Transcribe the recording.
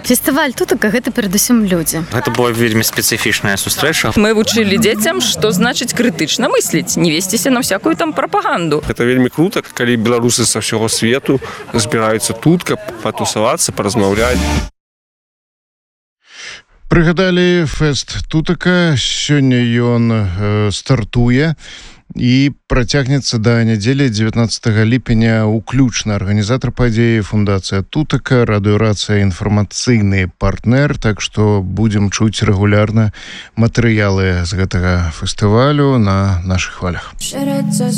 Фестываль тутака гэта перадусім людзі. Гэта была вельмі спецыфічная сустрэча. Мы вучылі дзецям, што значыць крытычна мысліць, не весціся на всякую там прапаганду. Гэта вельмі крута, калі беларусы са ўсяго свету збіраюцца тут, каб патусавацца, паразмаўляць. Прыгадалі фэст тутака, сёння ён стартуе і працягнецца да нядзелі 19 ліпеня уключна. Арганізатар падзеі фундацыя тутака, радыёрацыя інфармацыйны партнер, так што будзем чуць рэгулярна матэрыялы з гэтага фестывалю на нашых хвалях.